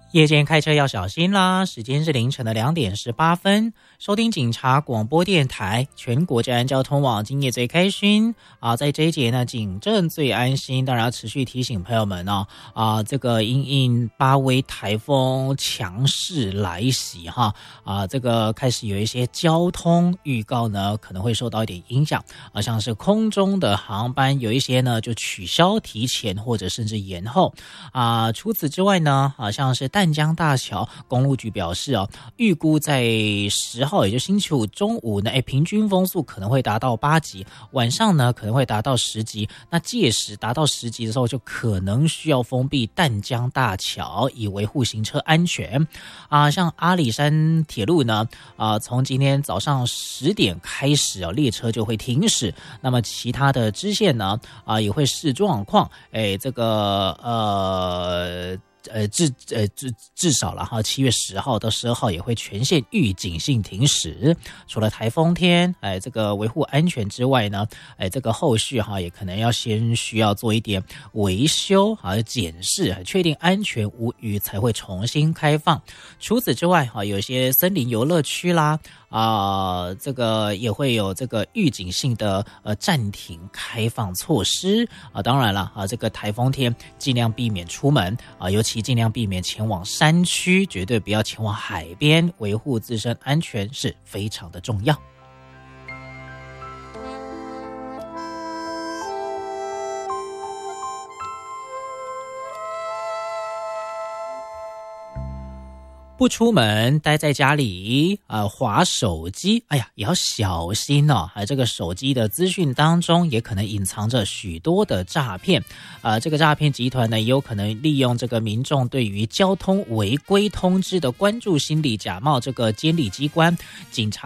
夜间开车要小心啦！时间是凌晨的2点18分，收听警察广播电台全国治安交通网，今夜最开心啊！在这一节呢，警政最安心，当然要持续提醒朋友们哦这个因应巴威台风强势来袭哈这个开始有一些交通预告呢，可能会受到一点影响像是空中的航班有一些呢就取消、提前或者甚至延后除此之外呢像是淡江大桥公路局表示预估在10号，也就星期五中午呢，平均风速可能会达到8级，晚上呢可能会达到10级。那届时达到10级的时候，就可能需要封闭淡江大桥，以维护行车安全像阿里山铁路呢从今天早上10点开始列车就会停驶。那么其他的支线呢也会视状况，这个至少了7月10号到12号也会全线预警性停驶。除了台风天这个维护安全之外呢这个后续也可能要先需要做一点维修检视，确定安全无虞才会重新开放。除此之外有些森林游乐区啦这个也会有这个预警性的暂停开放措施当然了这个台风天尽量避免出门尤其尽量避免前往山区，绝对不要前往海边，维护自身安全是非常的重要。不出门，待在家里滑手机，哎呀，也要小心哦。这个手机的资讯当中也可能隐藏着许多的诈骗这个诈骗集团呢，也有可能利用这个民众对于交通违规通知的关注心理，假冒这个监理机关、警察